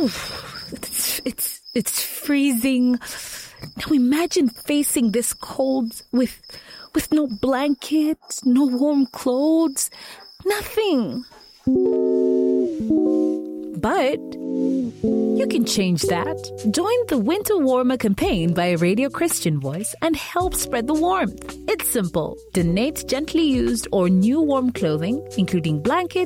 It's freezing. Now imagine facing this cold with no blanket, no warm clothes, nothing. But you can change that. Join the Winter Warmer campaign by Radio Christian Voice and help spread the warmth. It's simple. Donate gently used or new warm clothing, including blankets,